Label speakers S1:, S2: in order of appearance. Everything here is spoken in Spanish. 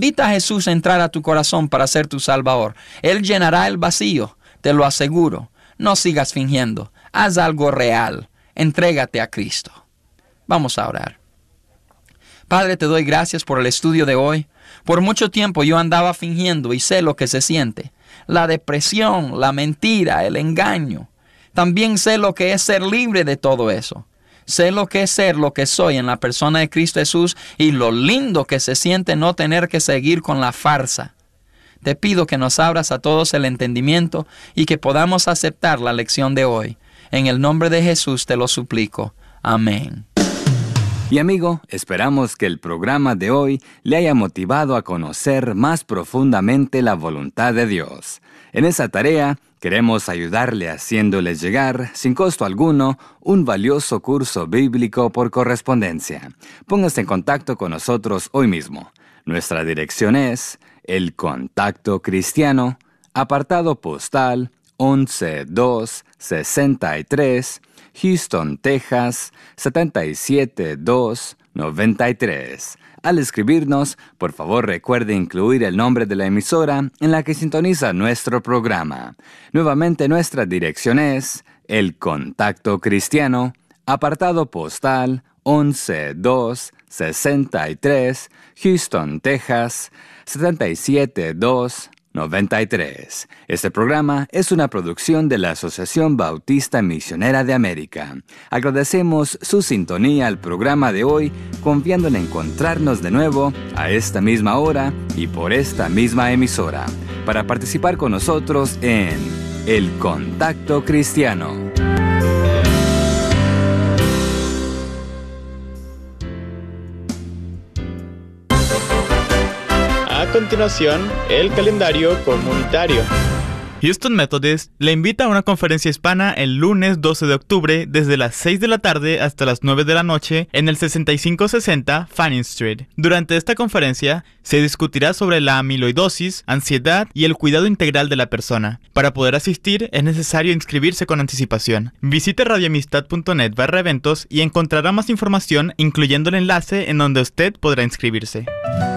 S1: Invita a Jesús a entrar a tu corazón para ser tu Salvador. Él llenará el vacío, te lo aseguro. No sigas fingiendo. Haz algo real. Entrégate a Cristo. Vamos a orar. Padre, te doy gracias por el estudio de hoy. Por mucho tiempo yo andaba fingiendo y sé lo que se siente. La depresión, la mentira, el engaño. También sé lo que es ser libre de todo eso. Sé lo que es ser lo que soy en la persona de Cristo Jesús y lo lindo que se siente no tener que seguir con la farsa. Te pido que nos abras a todos el entendimiento y que podamos aceptar la lección de hoy. En el nombre de Jesús te lo suplico. Amén.
S2: Y amigo, esperamos que el programa de hoy le haya motivado a conocer más profundamente la voluntad de Dios. En esa tarea, queremos ayudarle haciéndole llegar, sin costo alguno, un valioso curso bíblico por correspondencia. Póngase en contacto con nosotros hoy mismo. Nuestra dirección es El Contacto Cristiano, apartado postal 11263, Houston, Texas, 77293. Al escribirnos, por favor recuerde incluir el nombre de la emisora en la que sintoniza nuestro programa. Nuevamente nuestra dirección es El Contacto Cristiano, apartado postal 11263, Houston, Texas, 77293. Este programa es una producción de la Asociación Bautista Misionera de América. Agradecemos su sintonía al programa de hoy, confiando en encontrarnos de nuevo a esta misma hora y por esta misma emisora, para participar con nosotros en El Contacto Cristiano.
S3: A continuación, el calendario comunitario.
S4: Houston Methodist le invita a una conferencia hispana el lunes 12 de octubre desde las 6 de la tarde hasta las 9 de la noche en el 6560 Fanning Street. Durante esta conferencia se discutirá sobre la amiloidosis, ansiedad y el cuidado integral de la persona. Para poder asistir es necesario inscribirse con anticipación. Visite radioamistad.net/eventos y encontrará más información incluyendo el enlace en donde usted podrá inscribirse.